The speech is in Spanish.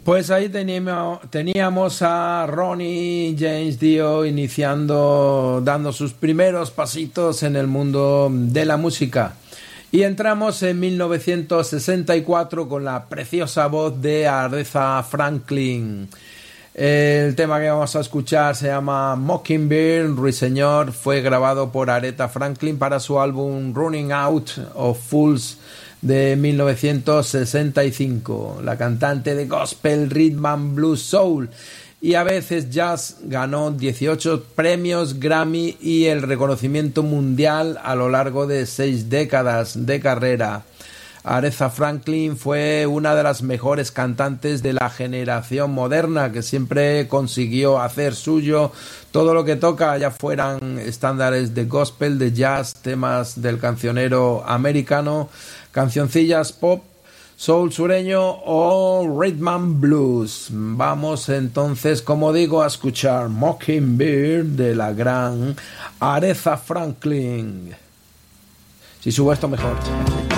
Pues ahí teníamos a Ronnie James Dio dando sus primeros pasitos en el mundo de la música. Y entramos en 1964 con la preciosa voz de Aretha Franklin. El tema que vamos a escuchar se llama Mockingbird, Ruiseñor. Fue grabado por Aretha Franklin para su álbum Running Out of Fools de 1965. La cantante de gospel, rhythm and blues, soul y a veces jazz ganó 18 premios Grammy y el reconocimiento mundial a lo largo de 6 décadas de carrera. Aretha Franklin fue una de las mejores cantantes de la generación moderna, que siempre consiguió hacer suyo todo lo que toca, ya fueran estándares de gospel, de jazz, temas del cancionero americano, cancioncillas pop, soul sureño o rhythm and blues. Vamos entonces, como digo, a escuchar Mockingbird de la gran Aretha Franklin. Si subo esto mejor.